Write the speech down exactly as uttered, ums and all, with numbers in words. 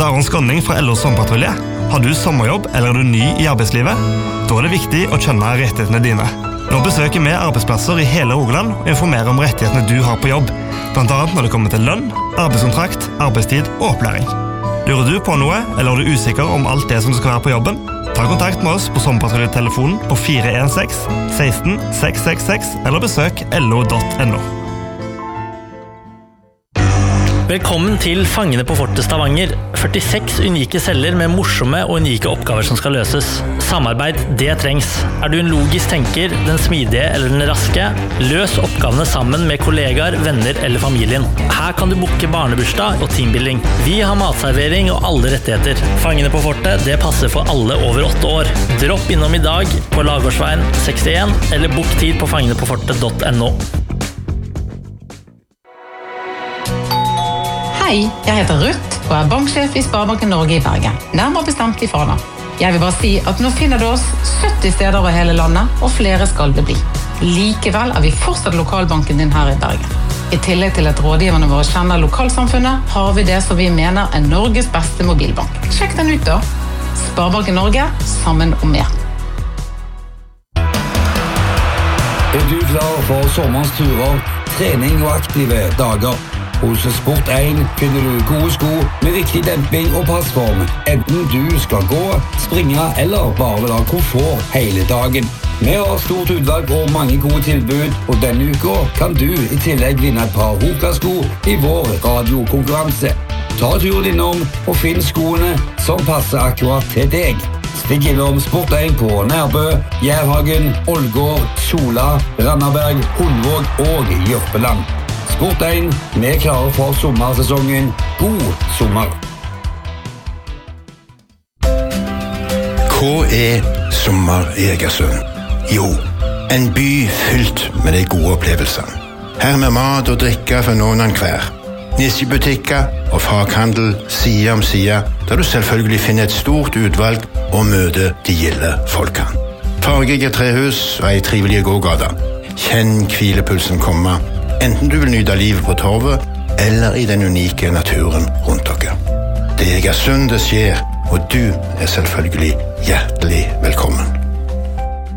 heter Aron Skånning fra L O Sommerpatrulje. Har du sommerjobb eller er du ny i arbeidslivet? Da er det viktig å kjenne rettighetene dine. Nå besøker vi arbeidsplasser i hele Rogaland og informerer om rettighetene du har på jobb, blant annet når det kommer til lønn, arbeidskontrakt, arbeidstid og opplæring. Lurer du på noe, eller er du usikker om alt det som skal være på jobben? Ta kontakt med oss på Sommerpatruljetelefonen på fire en seks, seksten, seks seks seks eller besøk lo punktum no. Velkommen til Fangene på Fortet Stavanger. førtiseks unike celler med morsomme og unike oppgaver som skal løses. Samarbeid, det trengs. Er du en logisk tenker, den smidige eller den raske? Løs oppgavene sammen med kollegaer, venner eller familien. Her kan du booke barnebursdag og teambuilding. Vi har matservering og alle rettigheter. Fangene på Fortet, det passer for alle over åtte år. Dropp innom i dag på Lagårdsveien sekstien eller book tid på fangenepofortet punktum no. Hei, jeg heter Ruth og er banksjef i Sparebanken Norge i Bergen. Nærmere bestemt i Fana. Jeg vil bare si at nå finner du oss sytti steder over hele landet, og flere skal det bli. Likevel er vi fortsatt lokalbanken din her i Bergen. I tillegg til at rådgiverne våre kjenner lokalsamfunnet, har vi det som vi mener er Norges beste mobilbank. Sjekk den ut da. Sparebanken Norge, sammen om mer. Er du klar for sommerens turer, trening og aktive dager? Hos Sport en finner du gode sko med riktig demping og passform, enten du skal gå, springe eller bare vil ha komfort hele dagen. Vi har stort utvalg og mange gode tilbud, og denne uka kan du i tillegg vinne et par Hoka-sko i vår radiokonkurranse. Ta turen innom og finn skoene som passer akkurat til deg. Stikk innom Sport en på Nærbø, Jærhagen, Ålgård, Sola, Randaberg, Hundvåg og Jørpeland. Sport en, vi er klare for sommersesongen. God sommer! Hva er sommer i Egersund? Jo, en by fylt med de gode opplevelsene. Her med mat og drikke for noen av hver. Nisjebutikker og faghandel side om side, der du selvfølgelig finner et stort utvalg og møter de gilde folkene. Fargige trehus og ei trivelig gågata. Kjenn hvilepulsen komme, enten du vil nyte livet på torvet, eller i den unike naturen rundt dere. Det er Egersund det skjer, og du er selvfølgelig hjertelig velkommen.